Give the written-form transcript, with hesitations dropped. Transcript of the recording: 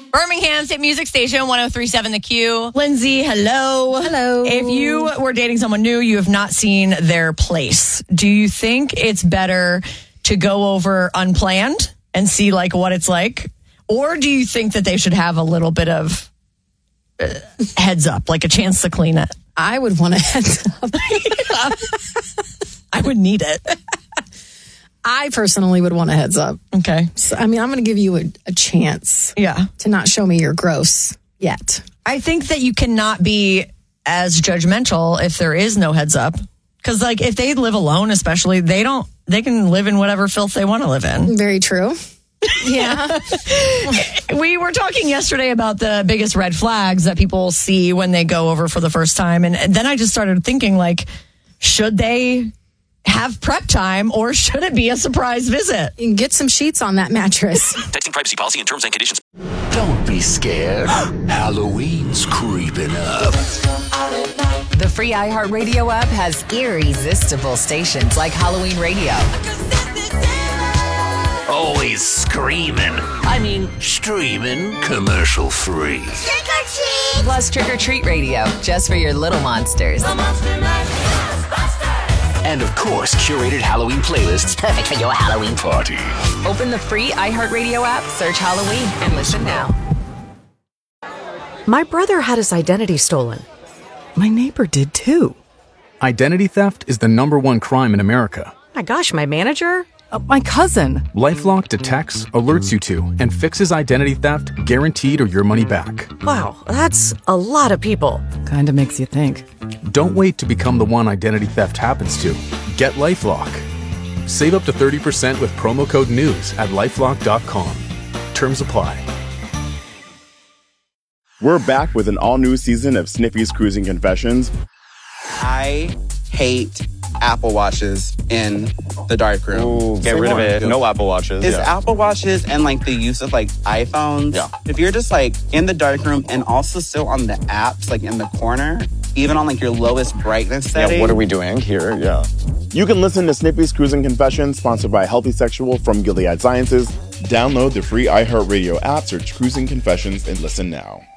Birmingham's hit music station, 103.7 The Q. Lindsay, hello. Hello. If you were dating someone new, you have not seen their place. Do you think it's better to go over unplanned and see like what it's like? Or do you think that they should have a little bit of heads up, like a chance to clean it? I would want a heads up. I would need it. I personally would want a heads up. Okay. So, I mean, I'm going to give you a chance to not show me you're gross yet. I think that you cannot be as judgmental if there is no heads up. Because, like, if they live alone, especially, they can live in whatever filth they want to live in. Very true. Yeah. We were talking yesterday about the biggest red flags that people see when they go over for the first time. And then I just started thinking, like, should they have prep time or should it be a surprise visit? You can get some sheets on that mattress. Texting privacy policy and terms and conditions. Don't be scared. Halloween's creeping up. The free iHeartRadio app has irresistible stations like Halloween Radio. Always screaming. I mean, streaming. Commercial free. Plus Trick or Treat Radio, just for your little monsters. And of course, curated Halloween playlists perfect for your Halloween party. Open the free iHeartRadio app, search Halloween, and listen now. My brother had his identity stolen. My neighbor did too. Identity theft is the #1 crime in America. My gosh, my manager? My cousin. LifeLock detects, alerts you to, and fixes identity theft guaranteed or your money back. Wow, that's a lot of people. Kinda makes you think. Don't wait to become the one identity theft happens to. Get LifeLock. Save up to 30% with promo code NEWS at LifeLock.com. Terms apply. We're back with an all-new season of Sniffy's Cruising Confessions. I hate Apple Watches in the darkroom. Ooh, get rid of it. No Apple Watches. It's Apple Watches and like the use of like iPhones. Yeah. If you're just like in the darkroom and also still on the apps, like in the corner, even on like your lowest brightness setting. Yeah, what are we doing here? Yeah. You can listen to Sniffy's Cruising Confessions, sponsored by Healthy Sexual from Gilead Sciences. Download the free iHeartRadio app, search Cruising Confessions, and listen now.